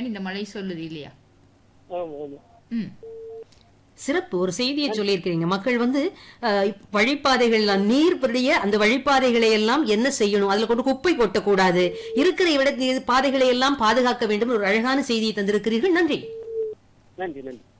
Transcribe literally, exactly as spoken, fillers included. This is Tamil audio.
இந்த மலை சொல்லுது இல்லையா? ஆமா ஆமா. ம் சிறப்பு. ஒரு செய்தியை சொல்லியிருக்கிறீங்க. மக்கள் வந்து அஹ், வழிப்பாதைகள் நீர் படிய அந்த வழிப்பாதைகளை எல்லாம் என்ன செய்யணும், அதுல கொண்டு குப்பை கொட்டக்கூடாது, இருக்கிற இட பாதைகளை எல்லாம் பாதுகாக்க வேண்டும். ஒரு அழகான செய்தியை தந்திருக்கிறீர்கள். நன்றி. நன்றி நன்றி.